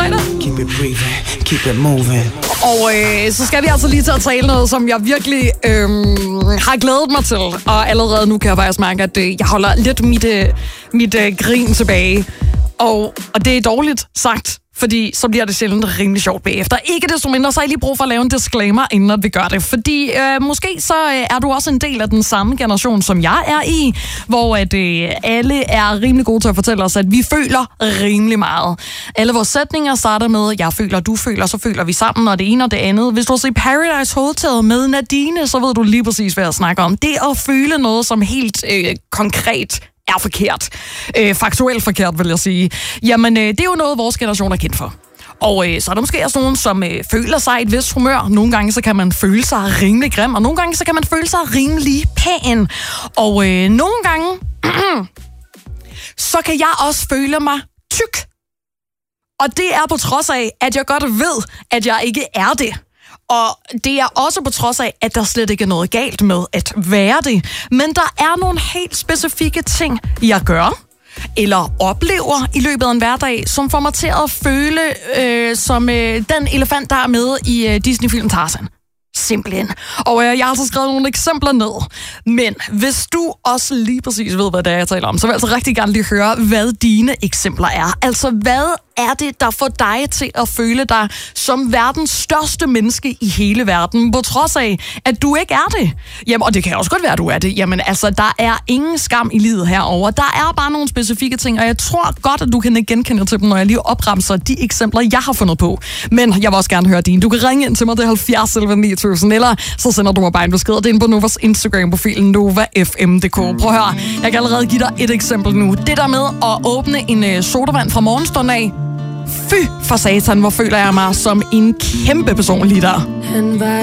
fredag. Keep it breathing, keep it moving. Og så skal vi altså lige til at tale noget, som jeg virkelig har glædet mig til. Og allerede nu kan jeg faktisk mærke, at jeg holder lidt mit grin tilbage. Og det er dårligt sagt, fordi så bliver det sjældent rimelig sjovt bagefter. Ikke desto mindre, så har jeg lige brug for at lave en disclaimer, inden at vi gør det. Fordi måske så er du også en del af den samme generation, som jeg er i, hvor at, alle er rimelig gode til at fortælle os, at vi føler rimelig meget. Alle vores sætninger starter med, jeg føler, du føler, så føler vi sammen, og det ene og det andet. Hvis du har set Paradise Hotel med Nadine, så ved du lige præcis, hvad jeg snakker om. Det at føle noget, som helt konkret er forkert. Faktuelt forkert, vil jeg sige. Jamen, det er jo noget, vores generation er kendt for. Og så er der måske også nogen, som føler sig i et vist humør. Nogle gange, så kan man føle sig rimelig grim, og nogle gange, så kan man føle sig rimelig pæn. Og nogle gange, så kan jeg også føle mig tyk. Og det er på trods af, at jeg godt ved, at jeg ikke er det. Og det er også på trods af, at der slet ikke er noget galt med at være det. Men der er nogle helt specifikke ting, jeg gør eller oplever i løbet af en hverdag, som får mig til at føle som den elefant, der er med i Disney-filmen Tarzan. Simpelthen. Og jeg har altså skrevet nogle eksempler ned. Men hvis du også lige præcis ved, hvad det er, jeg taler om, så vil jeg altså rigtig gerne lige høre, hvad dine eksempler er. Altså, hvad er det, der får dig til at føle dig som verdens største menneske i hele verden, på trods af, at du ikke er det? Jamen, og det kan også godt være, at du er det. Jamen, altså, der er ingen skam i livet herover. Der er bare nogle specifikke ting, og jeg tror godt, at du kan genkende til dem, når jeg lige opremser de eksempler, jeg har fundet på. Men jeg vil også gerne høre dine. Du kan ringe ind til mig, det er 70 11 9000, eller så sender du mig bare en besked. Det er inde på Novas Instagram-profil, novafm.dk. Prøv at høre, jeg kan allerede give dig et eksempel nu. Det der med at åbne en sodavand fra morgenstunden af. Fy for satan, hvor føler jeg mig som en kæmpe person lige der.